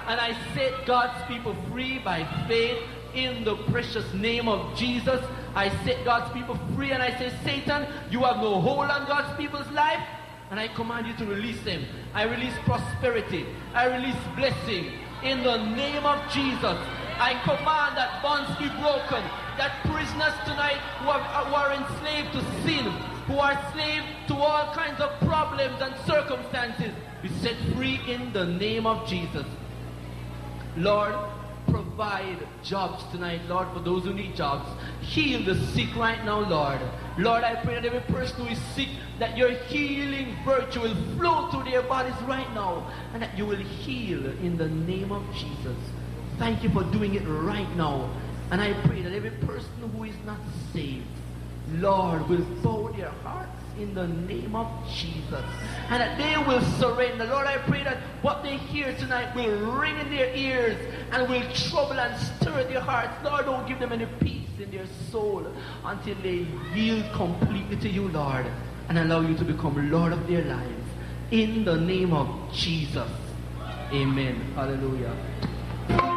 And I set God's people free by faith in the precious name of Jesus. I set God's people free, and I say, Satan, you have no hold on God's people's life. And I command you to release them. I release prosperity. I release blessing in the name of Jesus. I command that bonds be broken. That prisoners tonight who are enslaved to sin, who are slave to all kinds of problems and circumstances, be set free in the name of Jesus. Lord, provide jobs tonight, Lord, for those who need jobs. Heal the sick right now, Lord. Lord, I pray that every person who is sick, that your healing virtue will flow through their bodies right now, and that you will heal in the name of Jesus. Thank you for doing it right now. And I pray that every person who is not saved, Lord, will bow their hearts in the name of Jesus, and that they will surrender. Lord, I pray that what they hear tonight will ring in their ears and will trouble and stir their hearts. Lord, don't give them any peace in their soul until they yield completely to you, Lord, and allow you to become Lord of their lives. In the name of Jesus. Amen. Hallelujah.